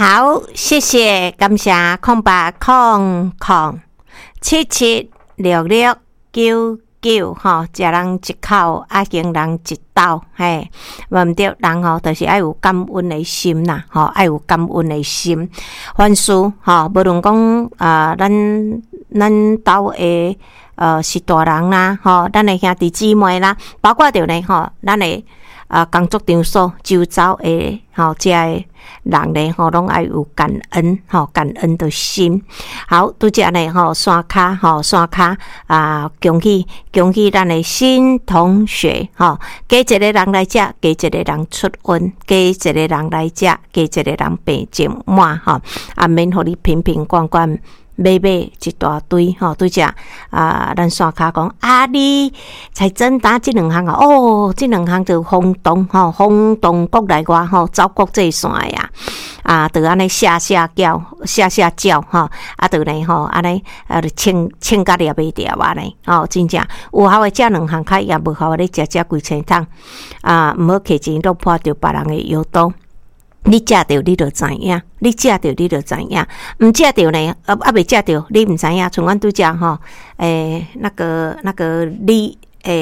好，谢谢，感谢0800776699吼，食人一口，爱敬人一斗，嘿，无毋对，人吼就是爱有感恩的心呐，吼，爱有感恩的心。凡事吼，无论讲咱兜的是大人啦，吼，咱的兄弟姊妹啦，包括着呢吼，咱的工作场所周遭的吼，遮的人呢吼，拢爱有感恩吼，感恩的心。好，拄则呢吼，山骹恭喜咱的新同学吼，加一个人来遮，加一个人出运，加一个人来遮，加一个人病情满吼，免互你瓶瓶罐罐。买一大堆吼，拄则咱山骹讲你才真打这两项这两项就轰动国内外吼，走国际线呀，就安尼下叫吼，就呢吼安尼请甲了袂掉呢，真正有效的这两项较也无效的你食几千桶毋好客钱都破着别人的药刀。你食着你就知影，毋食着呢，未食着你毋知影。像阮拄则吼，那个你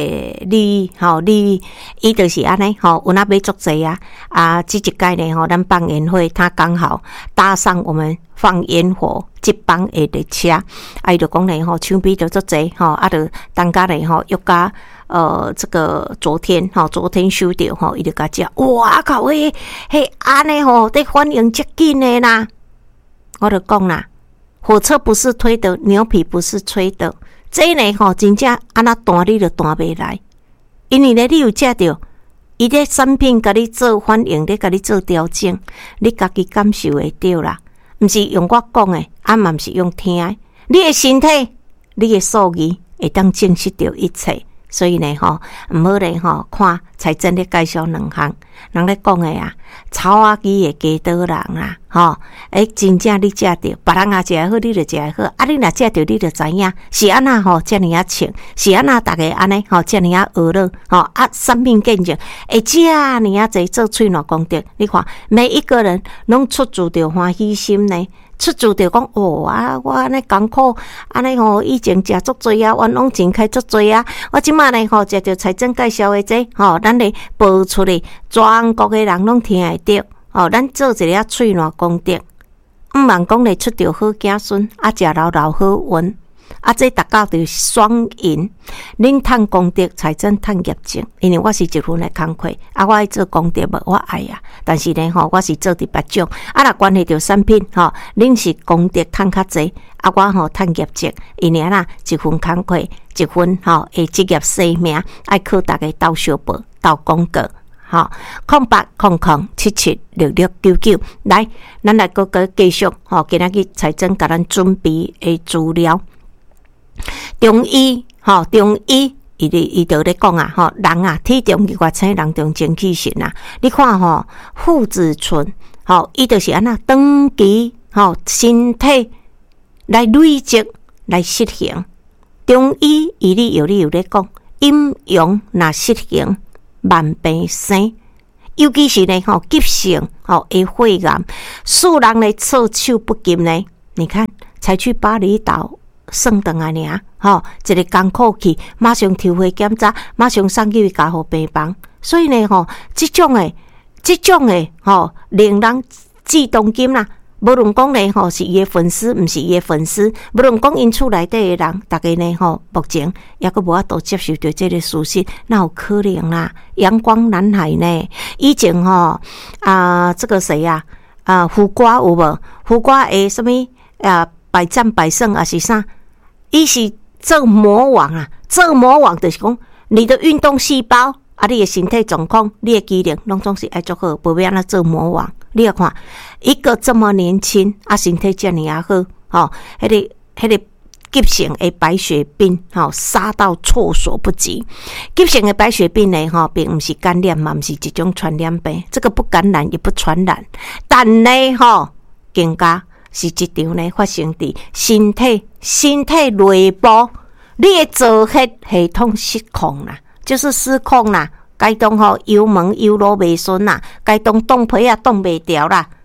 伊就是安尼吼，有那买足济这一届呢吼，咱放烟火，他刚好搭上我们放烟火这帮的列车，伊就讲呢吼，抢比就足济吼，就当家呢吼，约甲这个昨天收到吼，伊就甲讲，哇靠，嘿安尼吼，得反应足紧的啦。我就讲啦，火车不是推的，牛皮不是吹的。这呢吼，真正安那弹你就弹袂来，因为呢你有食着，伊咧产品甲你做反应，咧甲你做调整，你家己感受会到啦，毋是用我讲的，嘛毋是用听的，你的身体，你的数字会当证实着一切。所以呢吼，毋好咧吼，看才真咧介绍两项，人咧讲的草仔鸡的加多人啦，吼，真正你食着，别人也食好，你就食好，你若食着，你就知影是安那吼，遮尔穿，是安那逐个安尼吼，遮尔学了吼，产品见证，遮尔济做喙暖功德，你看每一个人拢出自着欢喜心呢。出自着讲我安尼艰苦，安尼吼以前食足济冤枉钱开足济我即马呢吼食着财政介绍的这吼，咱咧报出去，全国的人拢听会着咱做一个喙暖功德，毋茫讲咧出着好子孙，食老好运。这大家就双赢，恁趁功德，财政趁业绩。因为我是一份的工课，我爱做功德无，我爱但是呢我是做伫别种，若关系到产品恁是功德趁较济，我趁业绩。因为一份工课，一份的职业生命，爱靠大家斗相报，斗广告。0800776699，来，咱来个继续今仔日财政甲咱准备的资料。中医伊就咧讲人体重以外称人中精气神你看父子醇伊就是安那长期身体来累积来实行。中医伊有咧讲，阴阳若失衡，万病生。尤其是呢急性的肺癌，使人咧措手不及呢。你看，才去巴厘岛。算回来尔，一个艰苦去，马上抽血检查，马上送去家互病房。所以呢，这种的，令人激动心啦。无论讲呢，是伊的粉丝，毋是伊的粉丝，无论讲因厝内底的人，大家呢，目前也阁无法度接受到这个事实，那有可能啦？阳光男孩呢，以前这个谁胡瓜有无？胡瓜的什么百战百胜是啥？伊是做魔王做魔王就是讲，你的运动细胞你的身体状况，你的机能拢总是爱做好，不要安那做魔王。你要看一个这么年轻身体这么好迄个急性的白血病杀到措手不及。急性的白血病呢并不是感染嘛，不是一种传染病，这个不感染也不传染，但呢更加是一场呢发生伫身体内部，你的造血系统失控啦，就是失控啦。该动油门油路袂顺啦，该动皮冻袂掉啦，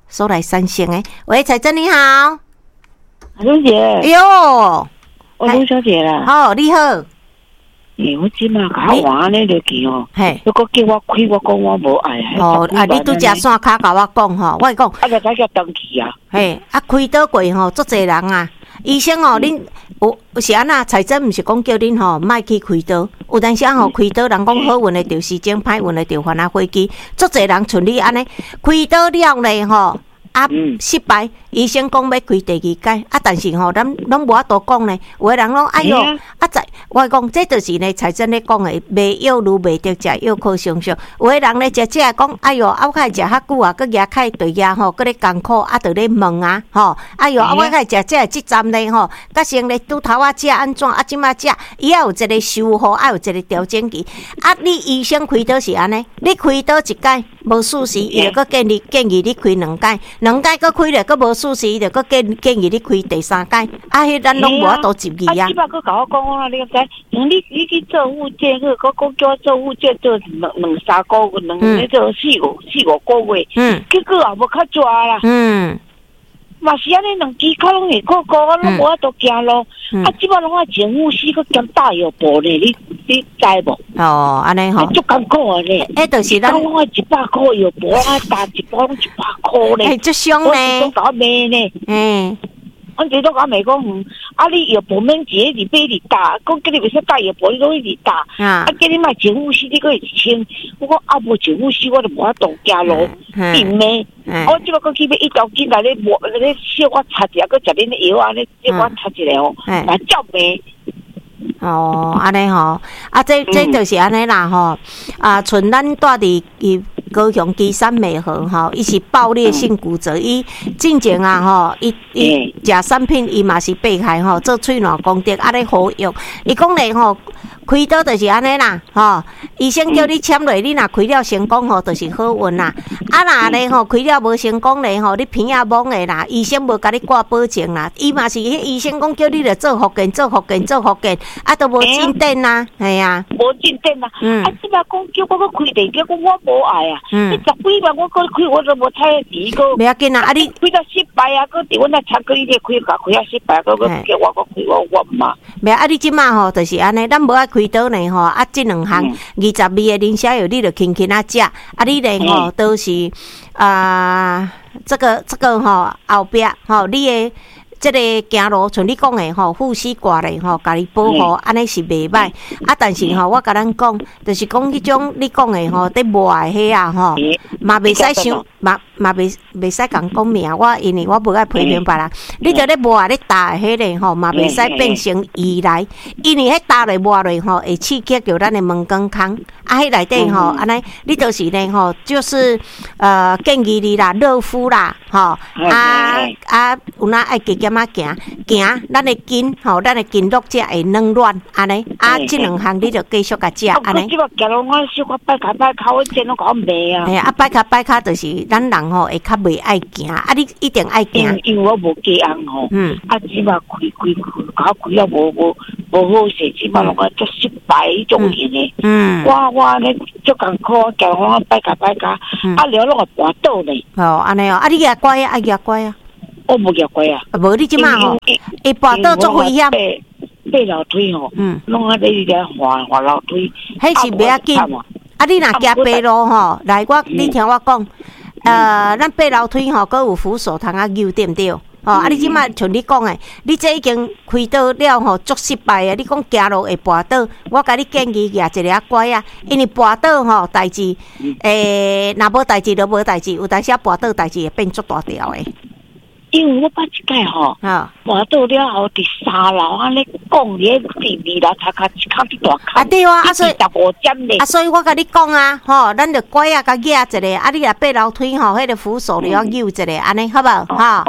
说来三声诶。喂，彩珍你好， 卢姐， 哟， 我卢小姐啦。 好，你好。 我即马甲我玩咧就去哦， 嘿， 如果叫我开，我讲我无爱。 哦，啊，你拄只线卡甲我讲吼，我讲， 啊，就才叫登记啊。 嘿，啊，开刀过吼，足侪人啊。医生哦，恁有时安那彩珍毋是讲叫恁吼，莫去开刀。有当时啊吼，开刀人讲好运的着时间，歹运的着翻啊飞机。足侪人像你安尼，开刀了咧吼。啊，失败，医生讲要开第二届，啊，但是吼，咱拢无法度讲呢。有的人讲，哎哟，啊，我讲这就是呢，彩珍咧讲的，卖药如卖得食药可上上。有的人咧食讲，哎哟，啊，我开食遐久啊，佮牙开对牙吼，佮咧艰苦，啊，着咧问啊，吼，哎哟，啊，我开食即站咧吼，甲先咧拄头啊食安怎，啊，即马食，伊也有一个修复，啊，有一个调整期。啊，你医生开刀是安尼，你开刀一届无事时，伊就佮建议你开2届。2届搁开了，搁无事时，伊就搁建议你开第3届。啊，迄咱拢无法度入去啊。 啊，即摆搁甲我讲啊，你知？你去做复健，搁叫我做复健做两三个月，那做4、5个月。结果也无较抓啦。嘛是安尼2支脚拢会过，我拢无法度行路。啊，即摆拢爱静呼吸，搁兼大药补咧，你知无？ 哦，安尼吼， 足艰苦啊咧！ 就是咱我100块药补，啊，打一包拢100块咧。 足伤咧！ 我都搞咩呢？我最多讲美讲，啊，你药补免钱，你买你打，讲叫你袂使打药补，你拢一直打。啊，叫你买静呼吸，你搁会清。我讲啊，无静呼吸，我就无法度行路，病咩？我即摆搁去买一条筋来咧磨，咧小我擦一下，搁食恁的药啊，咧小我擦一下哦，嘛照病。 哦，安尼吼，啊，这就是安尼啦吼，啊，像咱住伫高雄基山美和吼，伊是爆裂性骨折，伊进前啊吼，伊食产品伊嘛是被害吼，做喙烂功德，啊咧好用，伊讲咧吼。开刀就是安尼啦，吼！医生叫你签落，你若开了成功吼，就是好运啦。啊，若咧吼开了无成功咧吼，你偏啊懵诶啦，医生无甲你挂保证啦。伊嘛是迄医生讲叫你着做复健，啊都无进展啦，系啊， 无进展啦。啊，即摆讲叫我开第二个，我无爱啊。你10几万我搁开，我都无太钱个。 袂要紧啊，啊你开到失败啊，搁伫阮那参过你咧开啊失败，搁叫我开我毋嘛。 袂啊，你即马吼就是安尼，咱无爱开刀呢吼，啊，这2项20味的磷虾油，你着轻轻啊食，啊，你咧吼都是这个吼后壁吼，你的这个行路像你讲的吼，呼吸挂咧吼，家己保护，安尼是袂歹。啊，但是吼，我甲咱讲，就是讲迄种你讲的吼，伫磨的迄啊吼，嘛袂使伤，嘛袂使讲名。我因为我无爱批评别人，你着咧磨咧打的迄个吼，嘛袂使变成依赖，因为迄打咧磨咧吼，会刺激着咱的门根腔。啊，迄内底吼，安尼你就是咧吼，就是建议你啦，热敷啦，吼有哪爱加减啊行，咱的筋吼，咱的筋络才会软软安尼。啊，这2项你就继续甲食安尼。 即摆行路我小可摆骹，我真拢搞袂啊。 啊，摆骹就是咱人吼会较袂爱行，啊，你一定爱行。 因为我无家翁吼，啊，即摆开了无好势，即摆拢个足失败迄种型的。我咧足艰苦，行路我摆骹，啊，了拢会跋倒咧。 哦，安尼哦，啊，你牙乖啊，牙乖啊。 我无夹过啊， 无你即马吼，会跋倒足危险。 爬楼梯吼，拢啊咧滑楼梯， 迄是袂要紧。啊，你若行爬路吼，来你听我讲，咱爬楼梯吼，阁有扶手通啊扭，对毋对？啊，你即马像你讲诶，你这已经开刀了吼，足失败诶。你讲行路会跋倒，我甲你建议举一个啊乖啊，因为跋倒吼代志，若无代志就无代志，有当时啊跋倒代志会变足大条诶。 因为我捌一届吼，跋倒了后伫3楼安尼讲咧，第2楼头骹一骹伫大骹。啊对啊，啊所以 15针咧。 啊所以我甲你讲啊，吼，咱着乖啊，甲举一个，啊你若爬楼梯吼，迄个扶手你要扭一个，安尼好无？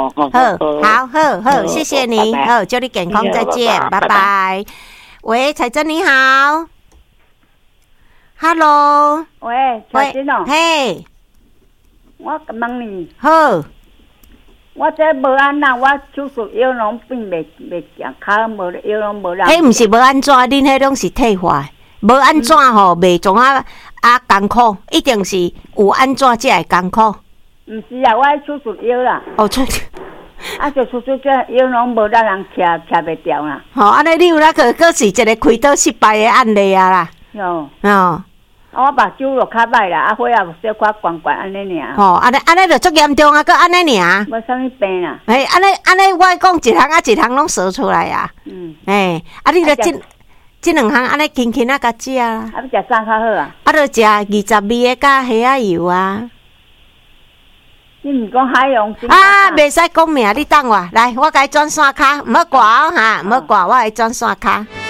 好，谢谢你，好，祝你健康，再见，拜拜。喂，彩珍你好 ，Hello， 喂，彩珍哦， 嘿， 我问你， 好。 我这无安那，我手术药拢并袂行，骹无药拢无人。 迄毋是无安怎，恁迄拢是退化，无安怎吼，袂总艰苦，一定是有安怎才会艰苦。 毋是啊，我爱手术腰啦。 哦，出。 啊，就出这腰拢无咱人徛袂掉啦。 吼，安尼你有那个是一个开刀失败的案例啊啦。 哦。 哦。 啊，我目睭就较歹啦，啊，血也有小可悬悬安尼尔。 吼，安尼就足严重啊，佮安尼尔。 无啥物病啦。 安尼，我讲一项啊，一项拢说出来啊。啊，你著即两项安尼轻轻啊，甲食啦。 啊，要食啥较好啊？ 啊，著食20味的甲虾仔油啊。 你毋讲海洋精啊，袂使讲名，你等我来，我甲伊转线卡，毋好挂哦哈，毋好挂，我来转线卡。